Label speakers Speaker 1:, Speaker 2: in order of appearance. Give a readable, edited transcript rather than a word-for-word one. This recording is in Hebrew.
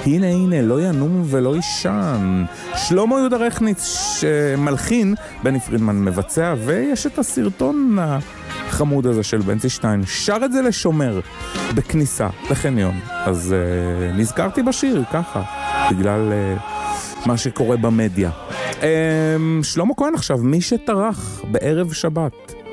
Speaker 1: הנה הנה, לא ינום ולא ישן. שלמה יהודה רכניץ מלחין, בני פרידמן מבצע, ויש את הסרטון החמוד הזה של בנצי שטיין, שר את זה לשומר בכניסה לחניון. אז נזכרתי בשיר ככה, בגלל מה שקורה במדיה. שלמה כהן עכשיו, מי שטרח בערב שבת.